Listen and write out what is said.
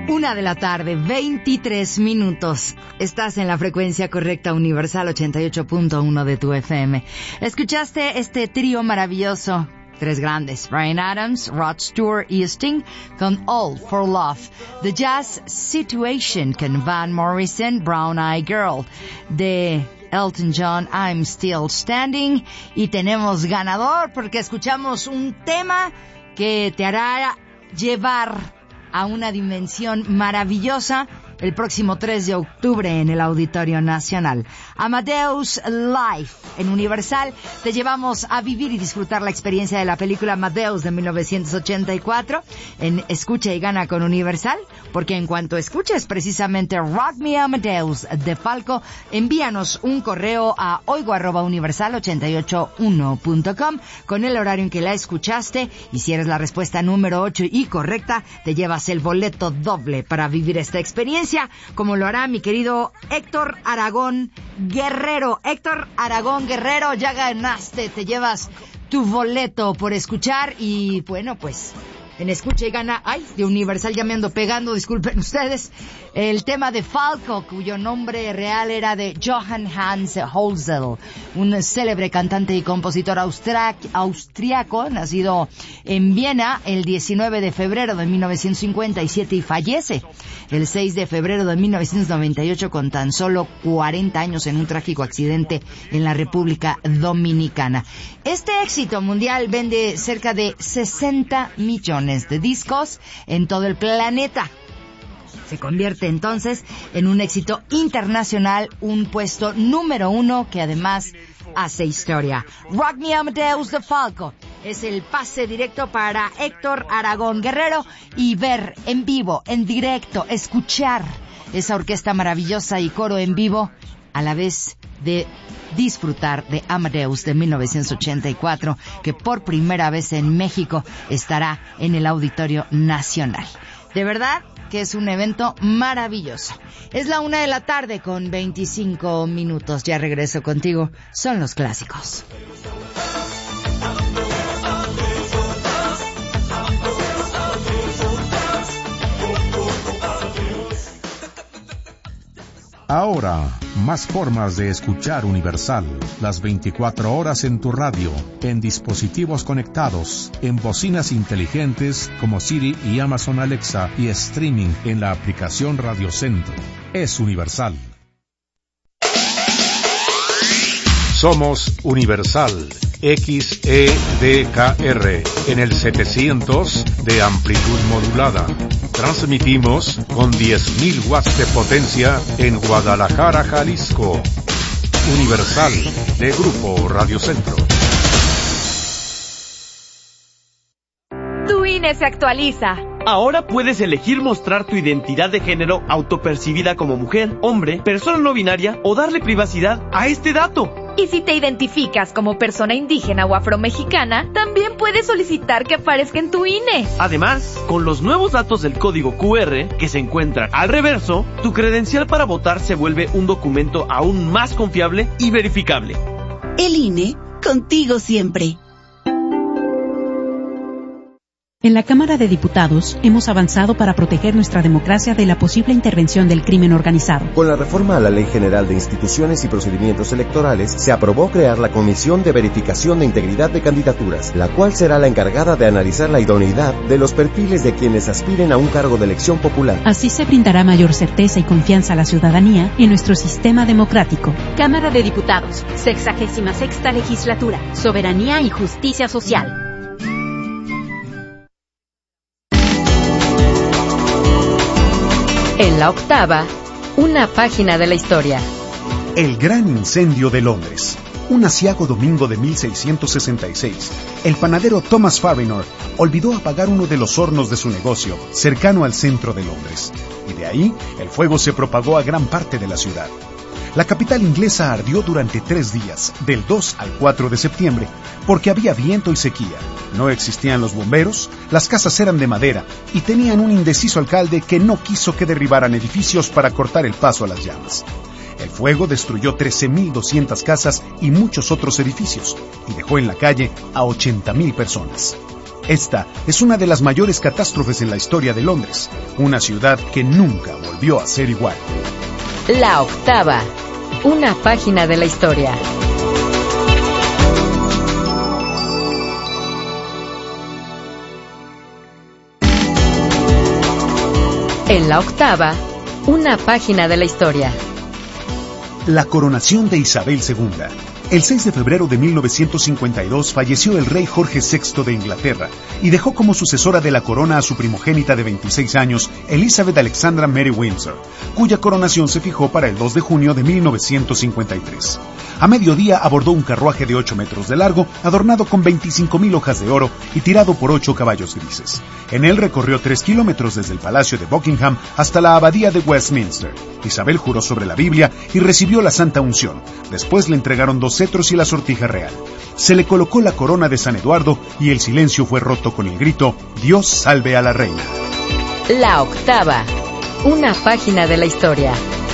1:23 p.m. Estás en la frecuencia correcta universal 88.1 de tu FM. Escuchaste este trío maravilloso, tres grandes, Bryan Adams, Rod Stewart y Sting, con All for Love. The Jazz Situation con Van Morrison, Brown Eyed Girl. De Elton John, I'm Still Standing. Y tenemos ganador porque escuchamos un tema que te hará llevar a una dimensión maravillosa el próximo 3 de octubre en el Auditorio Nacional. Amadeus Live en Universal. Te llevamos a vivir y disfrutar la experiencia de la película Amadeus de 1984 en Escucha y Gana con Universal, porque en cuanto escuches precisamente Rock Me Amadeus de Falco, envíanos un correo a oigo@universal881.com con el horario en que la escuchaste, y si eres la respuesta número 8 y correcta, te llevas el boleto doble para vivir esta experiencia, como lo hará mi querido Héctor Aragón Guerrero. Héctor Aragón Guerrero, ya ganaste, te llevas tu boleto por escuchar. Y bueno, pues en Escucha y Gana, de Universal ya me ando pegando, disculpen ustedes, el tema de Falco, cuyo nombre real era de Johann Hans Holzel, un célebre cantante y compositor austriaco, nacido en Viena el 19 de febrero de 1957 y fallece el 6 de febrero de 1998 con tan solo 40 años en un trágico accidente en la República Dominicana. Este éxito mundial vende cerca de 60 millones de discos en todo el planeta. Se convierte entonces en un éxito internacional, un puesto número 1 que además hace historia. Rock Me Amadeus de Falco es el pase directo para Héctor Aragón Guerrero y ver en vivo, en directo, escuchar esa orquesta maravillosa y coro en vivo, a la vez de disfrutar de Amadeus de 1984, que por primera vez en México estará en el Auditorio Nacional. De verdad que es un evento maravilloso. Es la 1:00 con 25 minutos. Ya regreso contigo. Son los clásicos. Ahora, más formas de escuchar Universal, las 24 horas en tu radio, en dispositivos conectados, en bocinas inteligentes como Siri y Amazon Alexa, y streaming en la aplicación Radio Centro. Es Universal. Somos Universal XEDKR en el 700 de amplitud modulada. Transmitimos con 10.000 watts de potencia en Guadalajara, Jalisco. Universal, de Grupo Radio Centro. Tu INE se actualiza. Ahora puedes elegir mostrar tu identidad de género autopercibida como mujer, hombre, persona no binaria o darle privacidad a este dato. Y si te identificas como persona indígena o afromexicana, también puedes solicitar que aparezca en tu INE. Además, con los nuevos datos del código QR que se encuentran al reverso, tu credencial para votar se vuelve un documento aún más confiable y verificable. El INE, contigo siempre. En la Cámara de Diputados hemos avanzado para proteger nuestra democracia de la posible intervención del crimen organizado. Con la reforma a la Ley General de Instituciones y Procedimientos Electorales, se aprobó crear la Comisión de Verificación de Integridad de Candidaturas, la cual será la encargada de analizar la idoneidad de los perfiles de quienes aspiren a un cargo de elección popular. Así se brindará mayor certeza y confianza a la ciudadanía en nuestro sistema democrático. Cámara de Diputados, 66ª Legislatura, Soberanía y Justicia Social. En la octava, una página de la historia. El gran incendio de Londres. Un aciago domingo de 1666, el panadero Thomas Farrinor olvidó apagar uno de los hornos de su negocio, cercano al centro de Londres. Y de ahí, el fuego se propagó a gran parte de la ciudad. La capital inglesa ardió durante 3 días, del 2 al 4 de septiembre, porque había viento y sequía. No existían los bomberos, las casas eran de madera y tenían un indeciso alcalde que no quiso que derribaran edificios para cortar el paso a las llamas. El fuego destruyó 13.200 casas y muchos otros edificios y dejó en la calle a 80.000 personas. Esta es una de las mayores catástrofes en la historia de Londres, una ciudad que nunca volvió a ser igual. La octava, una página de la historia. En la octava, una página de la historia. La coronación de Isabel II. El 6 de febrero de 1952 falleció el rey Jorge VI de Inglaterra y dejó como sucesora de la corona a su primogénita de 26 años, Elizabeth Alexandra Mary Windsor, cuya coronación se fijó para el 2 de junio de 1953. A mediodía abordó un carruaje de 8 metros de largo, adornado con 25,000 hojas de oro y tirado por 8 caballos grises. En él recorrió 3 kilómetros desde el Palacio de Buckingham hasta la Abadía de Westminster. Isabel juró sobre la Biblia y recibió la Santa Unción. Después le entregaron 2 cetros y la sortija real. Se le colocó la corona de San Eduardo y el silencio fue roto con el grito: «Dios salve a la reina». La octava, una página de la historia.